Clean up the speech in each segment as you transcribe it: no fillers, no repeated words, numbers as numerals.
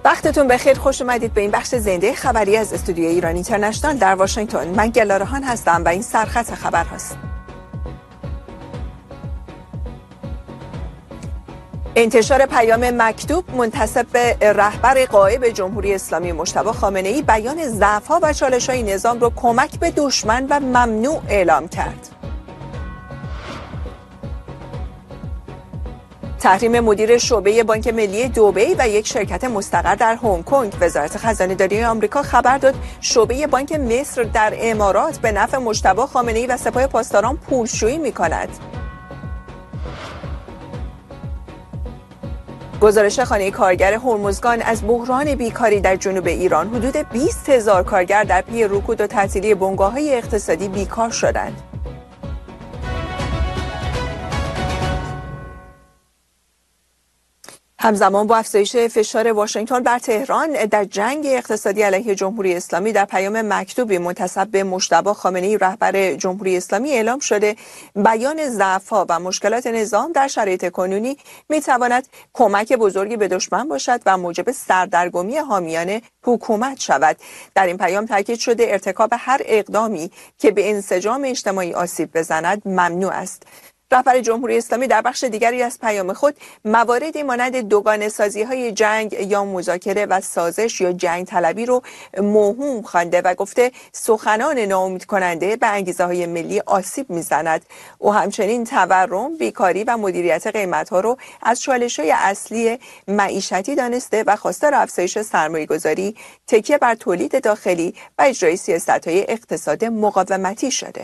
وقتتون بخیر، خوش اومدید به این بخش زنده خبری از استودیو ایران اینترنشنال در واشنگتن. من گلارهان هستم و این سرخط خبر هست. انتشار پیام مکتوب منتسب به رهبر غائب جمهوری اسلامی مجتبی خامنه‌ای بیان ضعف‌ها و چالش‌های نظام را کمک به دشمن و ممنوع اعلام کرد. تحریم مدیر شعبه بانک ملی دبی و یک شرکت مستقر در هنگ کنگ. وزارت خزانه‌داری آمریکا خبر داد شعبه بانک مصر در امارات به نفع مجتبی خامنه‌ای و سپاه پاسداران پولشویی می‌کند. گزارش خانه کارگر هرمزگان از بحران بیکاری در جنوب ایران، حدود 20,000 کارگر در پی رکود و تعطیلی بنگاه‌های اقتصادی بیکار شدند. همزمان با افزایش فشار واشنگتن بر تهران در جنگ اقتصادی علیه جمهوری اسلامی، در پیام مکتوبی منتسب به مجتبی خامنه‌ای رهبر جمهوری اسلامی اعلام شده بیان ضعف‌ها و مشکلات نظام در شرایط کنونی می‌تواند کمک بزرگی به دشمن باشد و موجب سردرگمی حامیان حکومت شود. در این پیام تاکید شده ارتکاب هر اقدامی که به انسجام اجتماعی آسیب بزند ممنوع است. رهبر جمهوری اسلامی در بخش دیگری از پیام خود مواردی مانند دوگانه‌سازی‌های جنگ یا مذاکره و سازش یا جنگ طلبی رو موهوم خوانده و گفته سخنان ناامید کننده به انگیزه‌های ملی آسیب می‌زند. او همچنین تورم، بیکاری و مدیریت قیمت‌ها رو از چالش‌های اصلی معیشتی دانسته و خواستار افزایش سرمایه‌گذاری، تکیه بر تولید داخلی و اجرای سیاست‌های اقتصاد مقاومتی شده.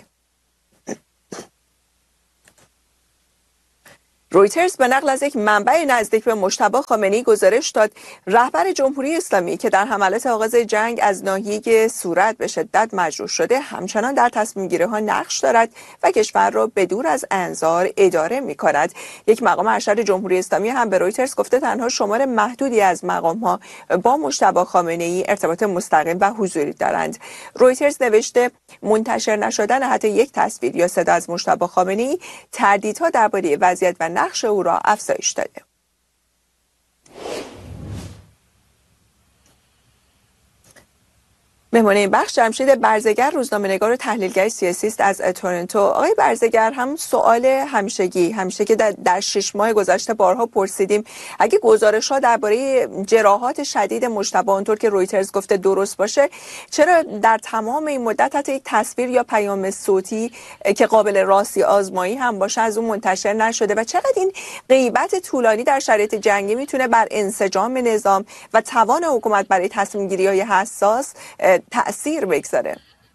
رویترز به نقل از یک منبع نزدیک به مجتبی خامنه‌ای گزارش داد رهبر جمهوری اسلامی که در حملات آغاز جنگ از ناحیه صورت به شدت مجروح شده، همچنان در تصمیم گیری ها نقش دارد و کشور را به دور از انظار اداره می کند. یک مقام ارشد جمهوری اسلامی هم به رویترز گفته تنها شمار محدودی از مقام ها با مجتبی خامنه‌ای ارتباط مستقیم و حضوری دارند. رویترز نوشته منتشر نشدن حتی یک تصویر یا صدا از مجتبی خامنه‌ای تردیدها درباره وضعیت و نقش او را افزایش داده. مهمان این بخش جمشید برزگر، روزنامه‌نگار و تحلیلگر سیاسی است از تورنتو. آقای برزگر، هم سوال همیشه که در 6 ماه گذشته بارها پرسیدیم، اگه گزارش‌ها درباره جراحات شدید مجتبی اونطور که رویترز گفته درست باشه، چرا در تمام این مدت حتی یک تصویر یا پیام صوتی که قابل راستی آزمایی هم باشه از اون منتشر نشده و چقدر این غیبت طولانی در شرایط جنگی میتونه بر انسجام نظام و توان حکومت برای تصمیم‌گیری‌های حساس تأثیر بگذاره؟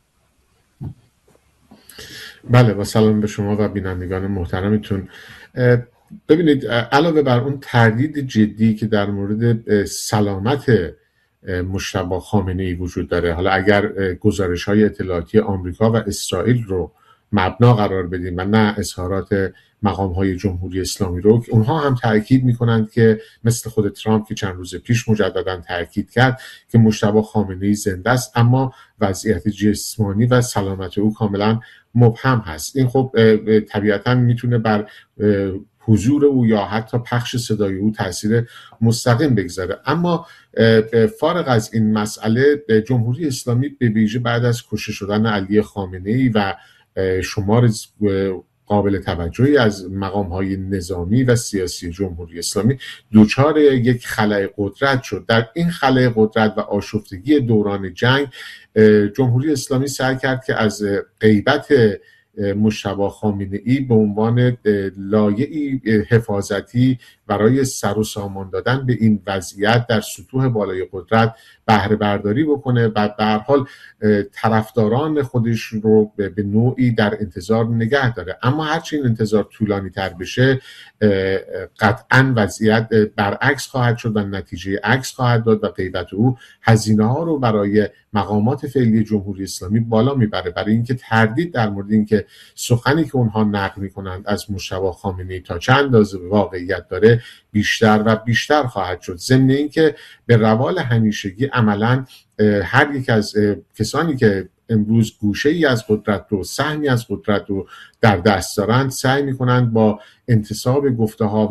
بله، با سلام به شما و بینندگان محترمتون. ببینید، علاوه بر اون تردید جدی که در مورد سلامت مجتبی خامنه‌ای وجود داره، حالا اگر گزارش‌های اطلاعاتی آمریکا و اسرائیل رو مبنا قرار بدیم و نه اظهارات مقام‌های جمهوری اسلامی رو، اونها هم تأکید می‌کنند که مثل خود ترامپ که چند روز پیش مجدداً تأکید کرد که مجتبی خامنه‌ای زنده است اما وضعیت جسمانی و سلامت او کاملاً مبهم هست. این خب طبیعتاً میتونه بر حضور او یا حتی پخش صدای او تاثیر مستقیم بگذاره. اما فارغ از این مسئله، جمهوری اسلامی به ویژه بعد از کشته شدن علی خامنه‌ای و شمار قابل توجهی از مقام‌های نظامی و سیاسی جمهوری اسلامی دوچار یک خلأ قدرت شد. در این خلأ قدرت و آشفتگی دوران جنگ، جمهوری اسلامی سعی کرد که از غیبت مجتبی خامنه‌ای به عنوان لایه‌ای حفاظتی برای سر و سامان دادن به این وضعیت در سطوح بالای قدرت بهره برداری بکنه و به هر حال طرفداران خودش رو به نوعی در انتظار نگه داره. اما هرچی این انتظار طولانی تر بشه، قطعاً وضعیت برعکس خواهد شد و نتیجه عکس خواهد داد و غیبت او هزینه ها رو برای مقامات فعلی جمهوری اسلامی بالا میبره، برای اینکه تردید در مورد اینکه سخنی که اونها نقل میکنند از مجتبی خامنه‌ای تا چند اندازه واقعیت داره بیشتر و بیشتر خواهد شد. ضمن اینکه به روال همیشگی عملاً هر یک از کسانی که امروز گوشه‌ای از قدرت رو، سهمی از قدرت رو در دست دارند، سعی می‌کنند با انتصاب گفته‌ها و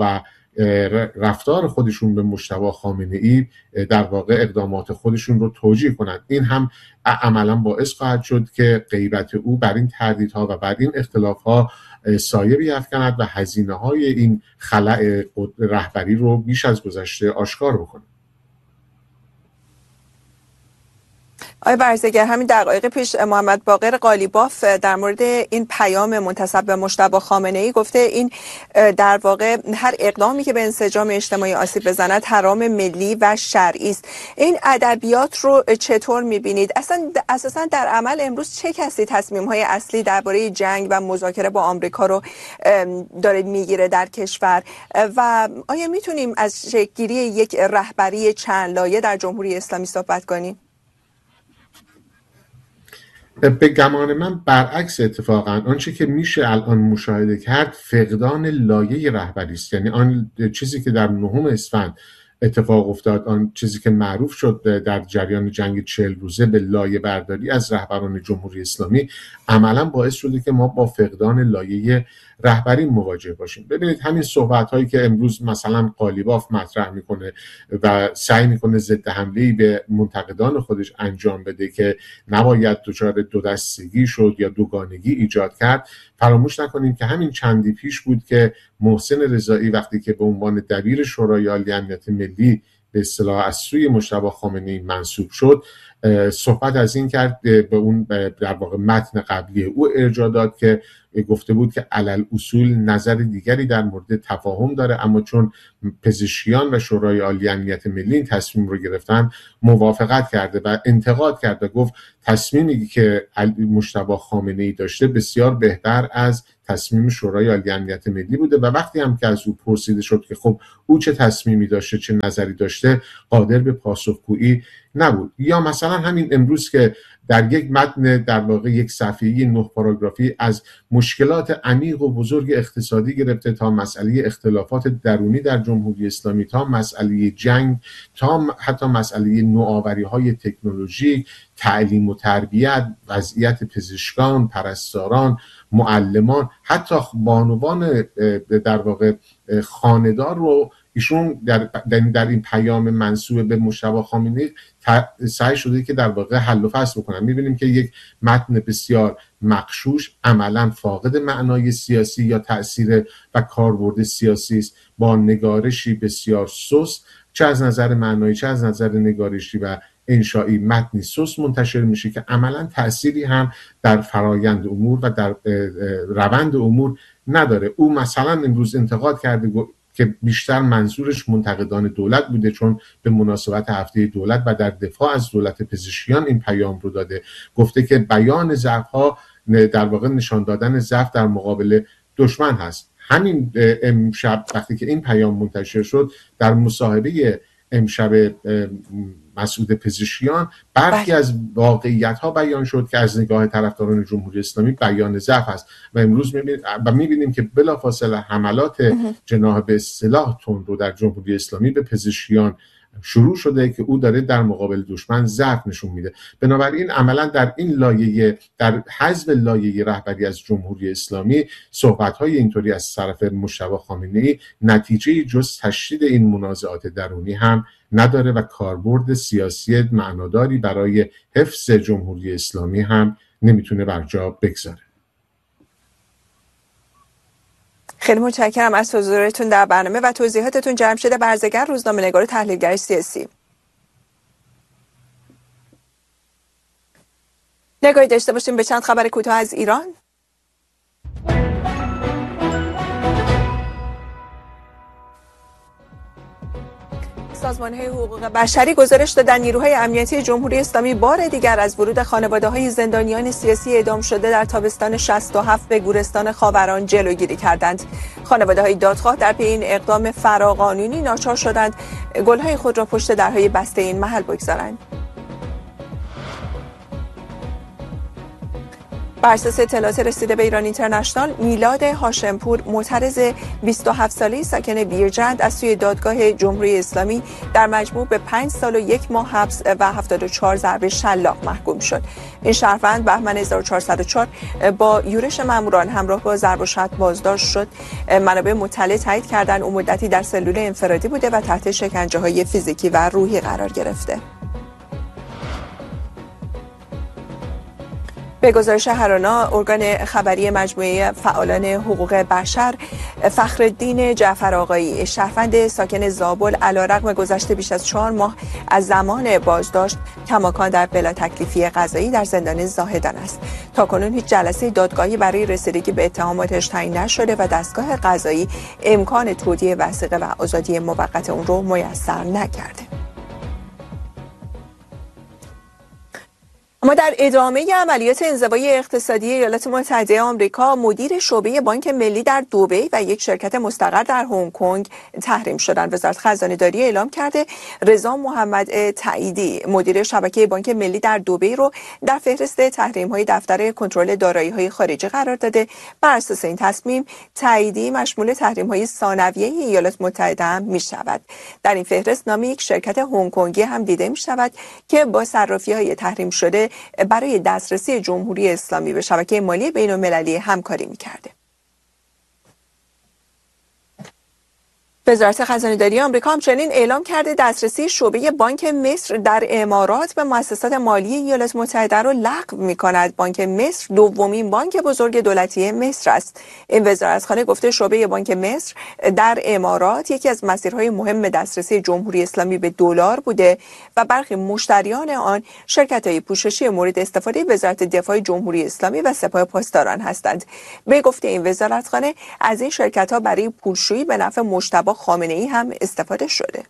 رفتار خودشون به مجتبی خامنه‌ای در واقع اقدامات خودشون رو توجیه کنند. این هم عملا باعث خواهد شد که غیبت او بر این تردیدها و بر این اختلافها سایه بیفکند و هزینه‌های این خلأ رهبری رو بیش از گذشته آشکار بکنه. آقای برزگر، همین دقایق پیش محمد باقر قالیباف در مورد این پیام منتسب به مجتبی خامنه‌ای گفته این در واقع هر اقدامی که به انسجام اجتماعی آسیب بزند حرام ملی و شرعی است. این ادبیات رو چطور می‌بینید؟ اساساً در عمل امروز چه کسی تصمیم‌های اصلی درباره جنگ و مذاکره با آمریکا رو داره میگیره در کشور و آیا میتونیم از شکل‌گیری یک رهبری چند لایه در جمهوری اسلامی صحبت کنیم؟ به گمان من برعکس اتفاقا آنچه که میشه الان مشاهده کرد فقدان لایه رهبری است. یعنی آن چیزی که در 9 اسفند اتفاق افتاد، آن چیزی که معروف شد در جریان جنگ 40 روزه به لایه برداری از رهبران جمهوری اسلامی، عملا باعث شده که ما با فقدان لایه رهبری مواجه باشیم. ببینید همین صحبت هایی که امروز مثلا قالیباف مطرح میکنه و سعی میکنه ضد حمله‌ای به منتقدان خودش انجام بده که نباید دچار دو دستگی شد یا دوگانگی ایجاد کرد، فراموش نکنیم که همین چندی پیش بود که محسن رضایی وقتی که به عنوان دبیر شورای عالی امنیت ملی به اصطلاح از سوی مجتبی خامنه‌ای منصوب شد، صحبت از این کرد، به اون در واقع متن قبلی او ارجاع داد که گفته بود که علل اصول نظر دیگری در مورد تفاهم داره، اما چون پزشکیان و شورای عالی امنیت ملی این تصمیم رو گرفتن موافقت کرده و انتقاد کرده. گفت تصمیمی که مجتبی خامنه‌ای داشته بسیار بهتر از تصمیم شورای عالی امنیت ملی بوده و وقتی هم که از او پرسیده شد که خب او چه تصمیمی داشته، چه نظری داشته، قادر به پاسخگویی نبود. یا مثلا همین امروز که در یک متن در واقع یک صفحه‌ای 9 پاراگرافی از مشکلات عمیق و بزرگ اقتصادی گرفته تا مسئله اختلافات درونی در جمهوری اسلامی، تا مسئله جنگ، تا حتی مسئله نوآوری‌های تکنولوژیک، تعلیم و تربیت، وضعیت پزشکان، پرستاران، معلمان، حتی بانوان در واقع خانه‌دار رو ایشون در این پیام منسوب به مجتبی خامنه‌ای سعی شده که در واقع حل و فصل بکنن. می‌بینیم که یک متن بسیار مغشوش، عملاً فاقد معنای سیاسی یا تأثیر و کاربرد سیاسی است، با نگارشی بسیار سست، چه از نظر معنایی چه از نظر نگارشی و انشایی، متنی سست منتشر میشه که عملاً تأثیری هم در فرایند امور و در روند امور نداره. او مثلا امروز انتقاد کرده که بیشتر منظورش منتقدان دولت بوده، چون به مناسبت هفته دولت و در دفاع از دولت پزشکیان این پیام رو داده. گفته که بیان ضعف‌ها در واقع نشان دادن ضعف در مقابل دشمن هست. همین امشب وقتی که این پیام منتشر شد، در مصاحبه امشب مسعود پزشکیان برخی از واقعیت‌ها بیان شد که از نگاه طرفداران جمهوری اسلامی بیان ضعف است و امروز می‌بینیم که بلافاصله حملات جناح به اصطلاح تندرو در جمهوری اسلامی به پزشکیان شروع شده که او داره در مقابل دشمن ضعف نشون میده. بنابراین عملا در این لایه، در حذف لایه رهبری از جمهوری اسلامی، صحبت‌های اینطوری از طرف مجتبی خامنه‌ای نتیجه جز تشدید این منازعات درونی هم نداره و کاربرد سیاسی معناداری برای حفظ جمهوری اسلامی هم نمیتونه بر جا بگذاره. خیلی متشکرم از حضورتون در برنامه و توضیحاتتون. جمشید برزگر، روزنامه‌نگار و تحلیلگر سیاسی. نگاهی داشته باشیم به چند خبر کوتاه از ایران. سازمان‌های حقوق بشری گزارش دادند نیروهای امنیتی جمهوری اسلامی بار دیگر از ورود خانواده‌های زندانیان سیاسی اعدام شده در تابستان 67 به گورستان خاوران جلوگیری کردند. خانواده‌های دادخواه در پی این اقدام فراقانونی ناچار شدند گل‌های خود را پشت درهای بسته این محل بگذارند. بر اساس اطلاعات رسیده به ایران اینترنشنال، میلاد هاشمپور، معترض 27 ساله ساکن بیرجند، از سوی دادگاه جمهوری اسلامی در مجموع به 5 سال و 1 ماه حبس و 74 ضرب شلاق محکوم شد. این شهروند بهمن 1404 با یورش ماموران همراه با ضرب و شتم بازداشت شد. منابع مطلع تایید کردند او مدتی در سلول انفرادی بوده و تحت شکنجه‌های فیزیکی و روحی قرار گرفته. به گزارش هرانا، ارگان خبری مجموعه فعالان حقوق بشر، فخرالدین جعفر آقایی، شهروند ساکن زابل، علیرغم گذشت بیش از 4 ماه از زمان بازداشت، کماکان در بلا تکلیفی قضایی در زندان زاهدان است. تاکنون هیچ جلسه دادگاهی برای رسیدگی به اتهاماتش تعیین نشده و دستگاه قضایی امکان تودیع وثیقه و آزادی موقت اون رو میسر نکرده. اما در ادامه عملیات انزوای اقتصادی ایالات متحده آمریکا، مدیر شعبه بانک ملی در دبی و یک شرکت مستقر در هنگ کنگ تحریم شدند. وزارت خزانه‌داری اعلام کرده رضا محمد تاییدی، مدیر شبکه بانک ملی در دبی، رو در فهرست تحریم‌های دفتر کنترل دارایی‌های خارجی قرار داده. بر اساس این تصمیم، تاییدی مشمول تحریم‌های ثانویه ایالات متحده هم می‌شود. در این فهرست نام یک شرکت هنگ کنگی هم دیده می‌شود که با صرافی‌های تحریم شده برای دسترسی جمهوری اسلامی به شبکه مالی بین‌المللی همکاری می‌کرده. وزارت خزانه‌داری آمریکا همچنین اعلام کرده دسترسی شعبه بانک مصر در امارات به مؤسسات مالی ایالات متحده را لغو می‌کند. بانک مصر دومین بانک بزرگ دولتی مصر است. این وزارتخانه گفته شعبه بانک مصر در امارات یکی از مسیرهای مهم دسترسی جمهوری اسلامی به دلار بوده و برخی مشتریان آن شرکت‌های پوششی مورد استفاده وزارت دفاع جمهوری اسلامی و سپاه پاسداران هستند. به گفته این وزارتخانه، از این شرکت‌ها برای پولشویی به نفع مجتبی خامنه‌ای هم استفاده شده.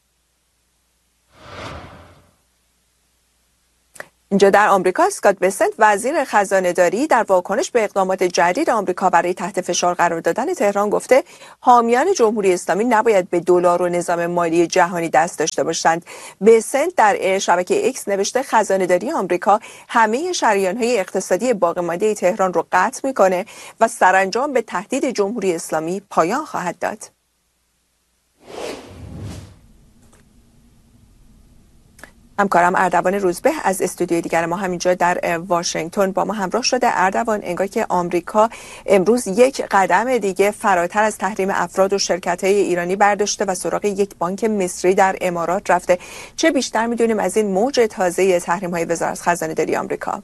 اینجا در آمریکا، اسکات بسنت، وزیر خزانه‌داری، در واکنش به اقدامات جدید آمریکا برای تحت فشار قرار دادن تهران گفته حامیان جمهوری اسلامی نباید به دلار و نظام مالی جهانی دست داشته باشند. بسنت در شبکه ایکس نوشته خزانه‌داری آمریکا همه شریان‌های اقتصادی باقی‌مانده تهران رو قطع می‌کنه و سرانجام به تهدید جمهوری اسلامی پایان خواهد داد. همکارم اردوان روزبه از استودیوی دیگر ما همینجا در واشنگتن با ما همراه شده. اردوان، انگار که آمریکا امروز یک قدم دیگه فراتر از تحریم افراد و شرکت‌های ایرانی برداشته و سراغ یک بانک مصری در امارات رفته. چه بیشتر می‌دونیم از این موج تازه تحریم‌های وزارت خزانه‌داری آمریکا؟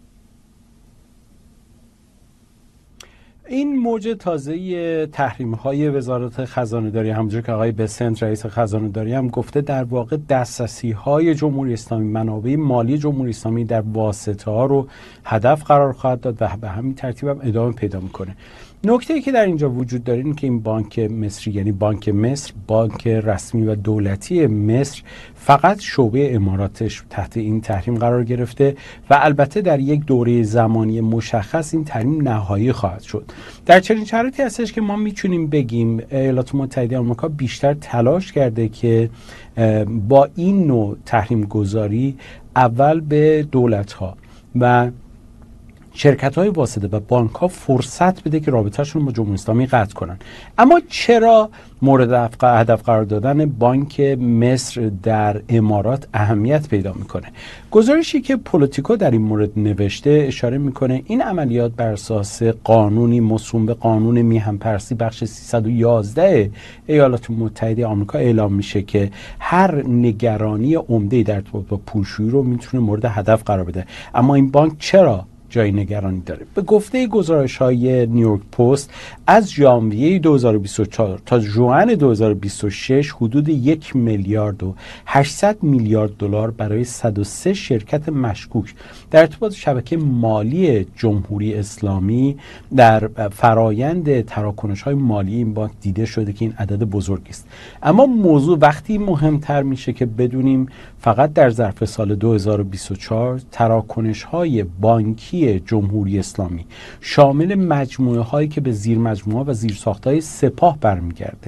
این موج تازه تحریم‌های وزارت خزانه‌داری، همونجور که آقای بسنت رئیس خزانه‌داری هم گفته، در واقع دسترسی‌های جمهوری اسلامی، منابع مالی جمهوری اسلامی در واسطه‌ها رو هدف قرار خواهد داد و به همین ترتیب هم ادامه پیدا می‌کنه. نکته‌ای که در اینجا وجود داره این که این بانک مصری، یعنی بانک مصر، بانک رسمی و دولتی مصر، فقط شعبه اماراتش تحت این تحریم قرار گرفته و البته در یک دوره زمانی مشخص این تحریم نهایی خواهد شد. در چنین شرایطی هستش که ما میتونیم بگیم ایالات متحده آمریکا بیشتر تلاش کرده که با این نوع تحریم گذاری اول به دولت‌ها و شرکت‌های واسطه و بانک‌ها فرصت بده که رابطه‌شون با جمهوری اسلامی قطع کنن. اما چرا مورد هدف قرار دادن بانک مصر در امارات اهمیت پیدا میکنه؟ گزارشی که پولیتیکو در این مورد نوشته اشاره میکنه این عملیات بر اساس قانونی موسوم به قانون میهن‌پرستی بخش 311 ایالات متحده آمریکا اعلام میشه که هر نگرانی عمده‌ای در ارتباط با پولشویی رو میتونه مورد هدف قرار بده. اما این بانک چرا جای نگرانی داره؟ به گفته گزارش‌های نیویورک پست، از ژانویه 2024 تا ژوئن 2026 حدود 1 میلیارد و 800 میلیارد دلار برای 103 شرکت مشکوک در ارتباط شبکه مالی جمهوری اسلامی در فرایند تراکنش‌های مالی این بانک دیده شده که این عدد بزرگی است. اما موضوع وقتی مهمتر میشه که بدونیم فقط در ظرف سال 2024 تراکنش‌های بانکی جمهوری اسلامی شامل مجموعه هایی که به زیر مجموعه و زیر ساختهای سپاه برمیگرده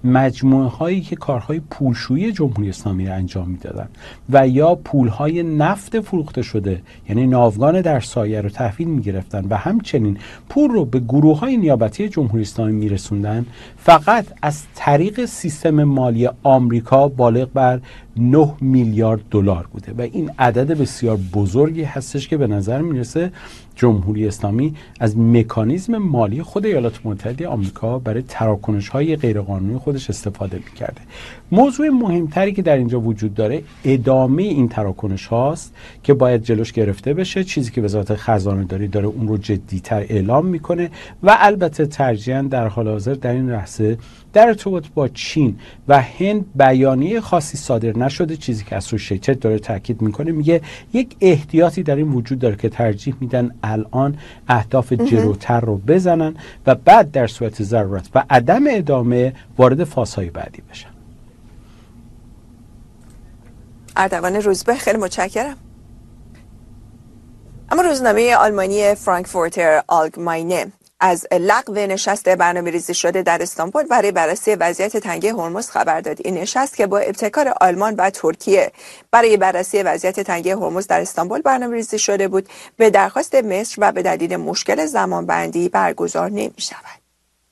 مجموعه هایی که کارهای پولشویی جمهوری اسلامی را انجام میدادن و یا پولهای نفت فروخته شده، یعنی ناوگان در سایه رو تحویل میگرفتن و همچنین پول رو به گروه های نیابتی جمهوری اسلامی میرسوندن، فقط از طریق سیستم مالی آمریکا بالغ بر 9 میلیارد دلار بوده و این عدد بسیار بزرگی هستش که به نظر میرسه جمهوری اسلامی از مکانیزم مالی خود ایالات متحده آمریکا برای تراکنش‌های غیرقانونی خودش استفاده می‌کرده. موضوع مهمتری که در اینجا وجود داره ادامه این تراکنش هاست که باید جلوش گرفته بشه، چیزی که وزارت خزانه داری داره اون رو جدی‌تر اعلام میکنه و البته ترجیحاً در حال حاضر در این لحظه در ارتباط با چین و هند بیانیه خاصی صادر نشده، چیزی که اسوسییتد داره تاکید میکنه، میگه یک احتیاطی در این وجود داره که ترجیح میدن الان اهداف جلوتر رو بزنن و بعد در صورت ضرورت و عدم ادامه وارد فازهای بعدی بشن. اردوان روزبه، خیلی متشکرم. اما روزنامه آلمانی فرانکفورتر آلگماینه از لغو نشست برنامه‌ریزی شده در استانبول برای بررسی وضعیت تنگه هرمز خبر داد. این نشست که با ابتکار آلمان و ترکیه برای بررسی وضعیت تنگه هرمز در استانبول برنامه‌ریزی شده بود، به درخواست مصر و به دلیل مشکل زمانبندی برگزار نمی‌شود.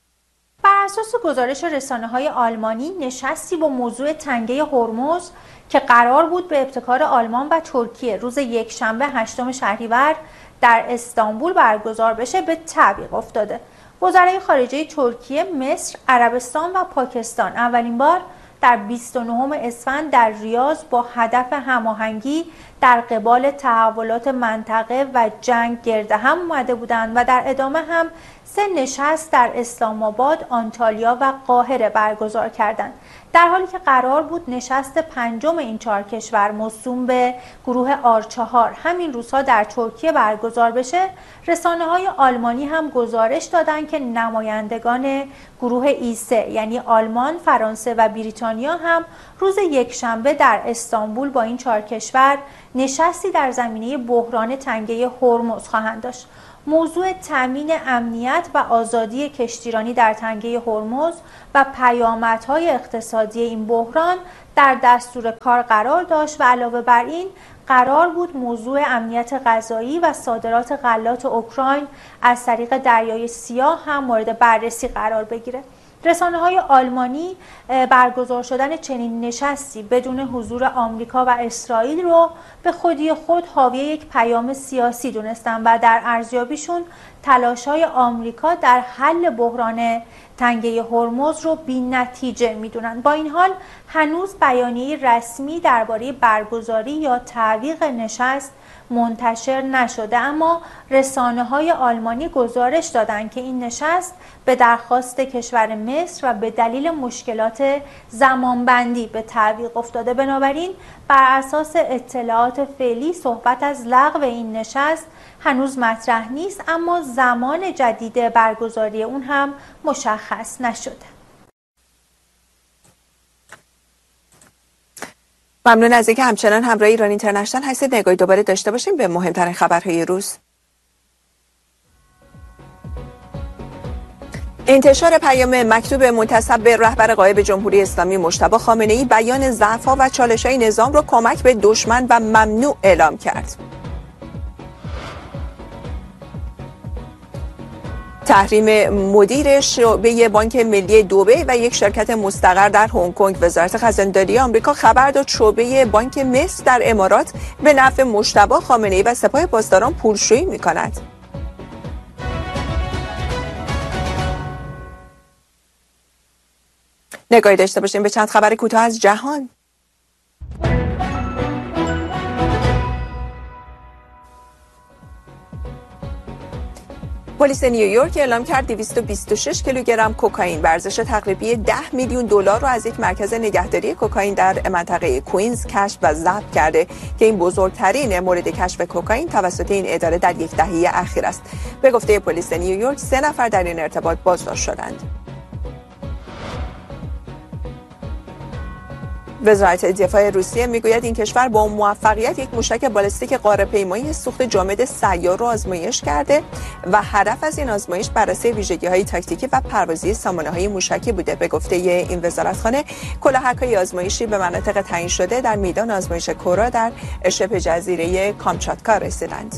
بر اساس گزارش رسانه‌های آلمانی، نشستی با موضوع تنگه هرمز که قرار بود به ابتکار آلمان و ترکیه روز یکشنبه 8 شهریور در استانبول برگزار بشه به تعویق افتاده. وزرای خارجه ترکیه، مصر، عربستان و پاکستان اولین بار در 29 اسفند در ریاض با هدف هماهنگی در قبال تحولات منطقه و جنگ گرد هم اومده بودند و در ادامه هم 3 نشست در اسلام آباد، آنتالیا و قاهره برگزار کردند. در حالی که قرار بود نشست 5 این 4 کشور موسوم به گروه آر4 همین روزها در ترکیه برگزار بشه، رسانه‌های آلمانی هم گزارش دادند که نمایندگان گروه E3 یعنی آلمان، فرانسه و بریتانیا هم روز یکشنبه در استانبول با این 4 کشور نشستی در زمینه بحران تنگه هرمز خواهند داشت. موضوع تامین امنیت و آزادی کشتیرانی در تنگه هرمز و پیامدهای اقتصادی این بحران در دستور کار قرار داشت و علاوه بر این قرار بود موضوع امنیت غذایی و صادرات غلات اوکراین از طریق دریای سیاه هم مورد بررسی قرار بگیره. رسانه‌های آلمانی برگزار شدن چنین نشستی بدون حضور آمریکا و اسرائیل رو به خودی خود حاوی یک پیام سیاسی دونستن و در ارزیابیشون تلاش‌های آمریکا در حل بحران تنگه هرمز رو بی‌نتیجه میدونن. با این حال هنوز بیانیه رسمی درباره برگزاری یا تعویق نشست منتشر نشده، اما رسانه‌های آلمانی گزارش دادند که این نشست به درخواست کشور مصر و به دلیل مشکلات زمانبندی به تعویق افتاده. بنابراین بر اساس اطلاعات فعلی صحبت از لغو این نشست هنوز مطرح نیست، اما زمان جدید برگزاری اون هم مشخص نشده. ممنون از اینکه همچنان همراه ایران اینترنشنال هستید. نگاهی دوباره داشته باشیم به مهمترین خبرهای روز. انتشار پیام مکتوب منتسب به رهبر غایب جمهوری اسلامی مجتبی خامنه‌ای بیان ضعف‌ها و چالش‌های نظام را کمک به دشمن و ممنوع اعلام کرد. تحریم مدیر شعبه بانک ملی دبی و یک شرکت مستقر در هنگ کنگ. وزارت خزانه‌داری آمریکا خبر داد شعبه بانک مصر در امارات به نفع مجتبی خامنه‌ای و سپاه پاسداران پولشویی می‌کند. نگاهی داشته باشیم به چند خبر کوتاه از جهان. پلیس نیویورک اعلام کرد 226 کیلوگرم کوکائین به ارزش تقریبی 10 میلیون دلار را از یک مرکز نگهداری کوکائین در منطقه کوینز کشف و ضبط کرده که این بزرگترین مورد کشف کوکائین توسط این اداره در یک دهه اخیر است. به گفته پلیس نیویورک 3 نفر در این ارتباط بازداشت شدند. وزارت دفاع روسیه میگوید این کشور با موفقیت یک موشک بالستیک غاره‌پیمایی سوخت جامد سیار را آزمایش کرده و هدف از این آزمایش بررسی ویژگی‌های تاکتیکی و پروازی سامانه‌های موشکی بوده. به گفته این وزارتخانه، کلاهک‌های آزمایشی به مناطق تعیین شده در میدان آزمایش کورا در شبه جزیره کامچاتکا رسیدند.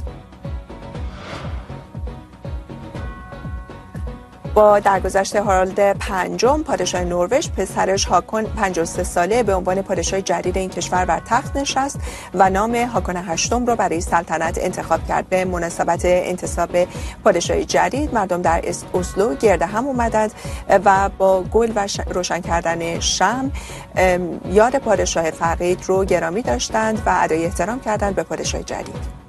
با درگذشت هارالد پنجم پادشاه نروژ، پسرش هاکون 53 ساله به عنوان پادشاه جدید این کشور بر تخت نشست و نام هاکون هشتم را برای سلطنت انتخاب کرد. به مناسبت انتصاب پادشاه جدید، مردم در اسلو گرد هم اومدند و با گل و روشن کردن شمع یاد پادشاه فقید رو گرامی داشتند و ادای احترام کردند به پادشاه جدید.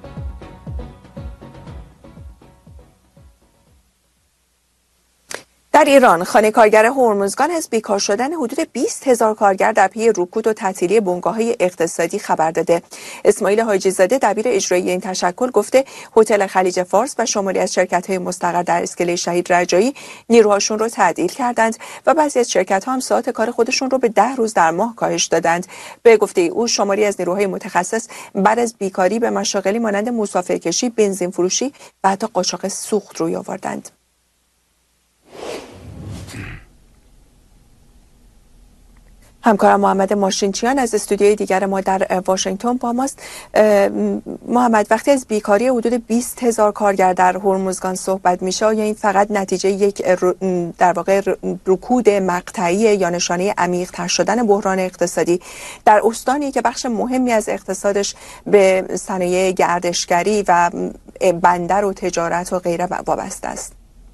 در ایران، خانه کارگر هرمزگان از بیکار شدن حدود 20,000 کارگر در پی رکود و تعطیلی بنگاه‌های اقتصادی خبر داده. اسماعیل حاجی زاده، دبیر اجرایی این تشکل، گفته هتل خلیج فارس و شماری از شرکت‌های مستقر در اسکله شهید رجایی نیروهاشون رو تعطیل کردند و بعضی از شرکت‌ها هم ساعت کار خودشون رو به 10 روز در ماه کاهش دادند. به گفته او، شماری از نیروهای متخصص بعد از بیکاری به مشاغلی مانند مسافرکشی، بنزین فروشی و حتی قاچاق سوخت روی آوردند. همکارم محمد ماشینچیان از استودیوی دیگر ما در واشنگتن با ماست. محمد، وقتی از بیکاری حدود 20,000 کارگر در هرمزگان صحبت میشه، یا این فقط نتیجه یک در واقع رکود مقطعی یا نشانه عمیق‌تر شدن بحران اقتصادی در استانی که بخش مهمی از اقتصادش به صنایع گردشگری و بندر و تجارت و غیره وابسته است؟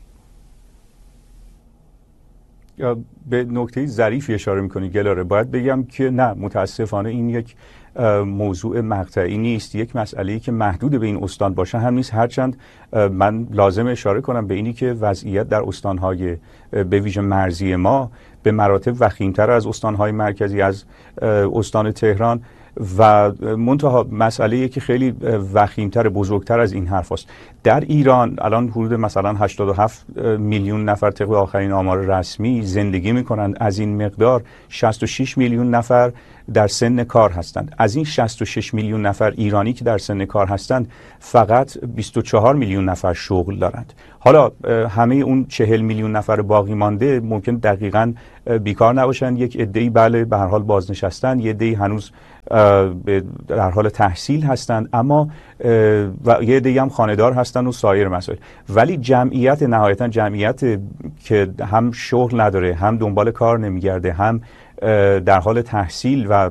به نکته ظریفی اشاره میکنی گلاره. باید بگم که نه، متاسفانه این یک موضوع مقطعی نیست، یک مسئله‌ای که محدود به این استان باشه هم نیست، هرچند من لازم اشاره کنم به اینی که وضعیت در استانهای به ویژه مرزی ما به مراتب وخیم‌تر از استانهای مرکزی، از استان تهران و منتها مسئله‌ای که خیلی وخیم‌تر، بزرگتر از این حرف است. در ایران الان حدود مثلا 87 میلیون نفر طبق آخرین آمار رسمی زندگی می‌کنند. از این مقدار 66 میلیون نفر در سن کار هستند. از این 66 میلیون نفر ایرانی که در سن کار هستند، فقط 24 میلیون نفر شغل دارند. حالا همه اون 40 میلیون نفر باقی مانده ممکن دقیقاً بیکار نباشند. یک عده‌ای بله به هر حال بازنشستن، یه عده‌ای هنوز در حال تحصیل هستند، اما و یه عده‌ای هم خانه‌دار هستند و سایر مسائل. ولی جمعیت، نهایتاً جمعیت که هم شغل نداره، هم دنبال کار نمیگرده، هم در حال تحصیل و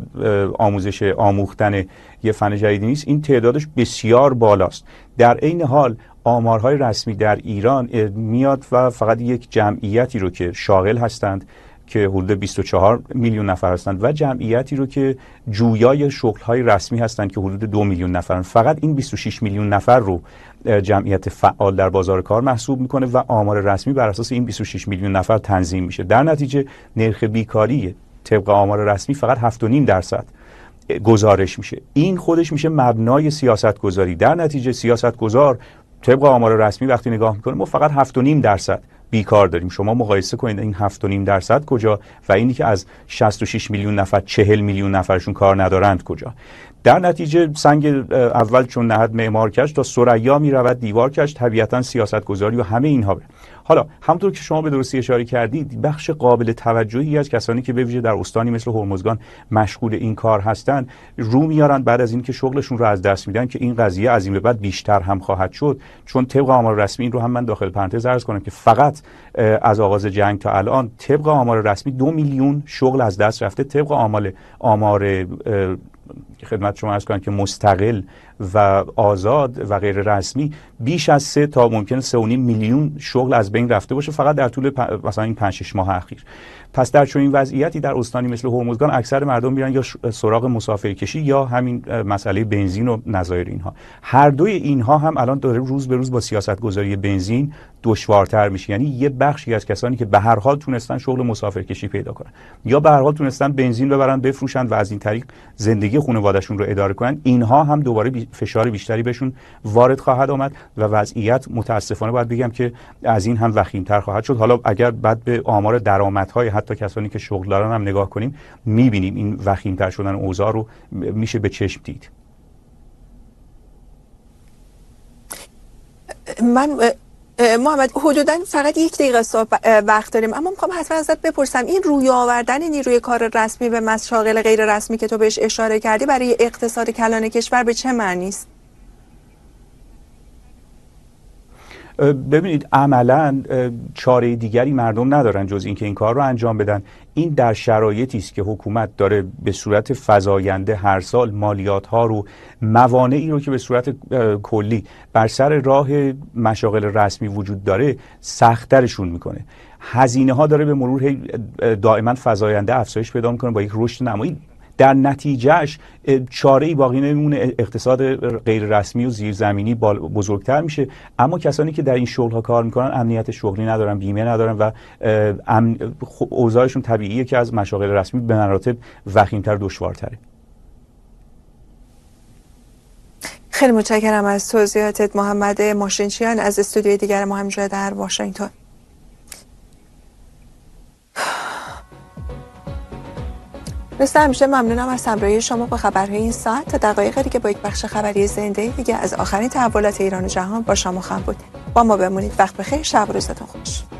آموختن یه فن جدیدی نیست، این تعدادش بسیار بالاست. در عین حال آمارهای رسمی در ایران میاد و فقط یک جمعیتی رو که شاغل هستند که حدود 24 میلیون نفر هستند و جمعیتی رو که جویای شغل‌های رسمی هستند که حدود 2 میلیون نفرند، فقط این 26 میلیون نفر رو جمعیت فعال در بازار کار محسوب میکنه و آمار رسمی بر اساس این 26 میلیون نفر تنظیم میشه. در نتیجه نرخ بیکاری طبق آمار رسمی فقط 7.5% گزارش میشه. این خودش میشه مبنای سیاست گذاری. در نتیجه سیاست گذار طبق آمار رسمی وقتی نگاه میکنه ما فقط 7.5% بیکار داریم. شما مقایسه کنید این 7.5% کجا و اینی که از 66 میلیون نفر 40 میلیون نفرشون کار ندارند کجا. در نتیجه سنگ اول چون نهد معمار کش تا ثریا میرود دیوار کش، طبیعتا سیاست گذاری و همه اینها بره. حالا همونطور که شما به درستی اشاره کردید، بخش قابل توجهی از کسانی که به ویژه در استانی مثل هرمزگان مشغول این کار هستند رو میارن بعد از اینکه شغلشون رو از دست میدن که این قضیه از این به بعد بیشتر هم خواهد شد، چون طبق آمار رسمی، این رو هم من داخل پرانتز عرض کنم که فقط از آغاز جنگ تا الان طبق آمار رسمی 2 میلیون شغل از دست رفته. طبق آمار خدمت شما عرض کنم که مستقل و آزاد و غیر رسمی بیش از 3 تا ممکنه 3.5 میلیون شغل از بین رفته باشه فقط در طول مثلا این 5-6 ماه اخیر. پس در چنین وضعیتی در استانی مثل هرمزگان اکثر مردم میرن یا سراغ مسافرکشی یا همین مسئله بنزین و نظایر اینها. هر دوی اینها هم الان داره روز به روز با سیاست گذاری بنزین دشوارتر میشه. یعنی یه بخشی از کسانی که به هر حال تونستن شغل مسافرکشی پیدا کنن یا به هر حال تونستن بنزین ببرن بفروشن و از این طریق زندگی خانواده‌شون رو اداره کنن، اینها هم دوباره فشار بیشتری بهشون وارد خواهد آمد و وضعیت متاسفانه باید بگم که از این هم وخیم‌تر خواهد شد. حالا اگر بعد به آمار درآمدهای حتی کسانی که شغل دارن هم نگاه کنیم، می‌بینیم این وخیم‌تر شدن اوضاع رو میشه به چشم دید. محمد حدوداً فقط 1 دقیقه وقت داریم، اما میخوام حتما ازت بپرسم این روی آوردن نیروی کار رسمی به مشاغل غیر رسمی که تو بهش اشاره کردی برای اقتصاد کلان کشور به چه معنی است؟ ببینید عملاً چاره دیگری مردم ندارن جز اینکه این کار رو انجام بدن. این در شرایطی است که حکومت داره به صورت فزاینده هر سال مالیات ها رو، موانعی رو که به صورت کلی بر سر راه مشاغل رسمی وجود داره سخت‌ترشون میکنه. هزینه ها داره به مرور دائما فزاینده افزایش پیدا میکنه با یک رشد نمایی. در نتیجهش چاره‌ای باقی نمیمونه، اقتصاد غیر رسمی و زیرزمینی بزرگتر میشه، اما کسانی که در این شغل‌ها کار میکنن امنیت شغلی ندارن، بیمه ندارن و اوضاعشون طبیعیه که از مشاغل رسمی به مراتب وخیم‌تر و دشوارتره. خیلی متشکرم از توضیحاتت محمد ماشینچیان از استودیوی دیگر ما همینجا در واشنگتن. مثل همیشه ممنونم از همراهی شما با خبرهای این ساعت. تا دقایق دیگه با یک بخش خبری زنده دیگه از آخرین تحولات ایران و جهان با شما خواهم بود. با ما بمونید. وقت بخیر، شب و روزتون خوش.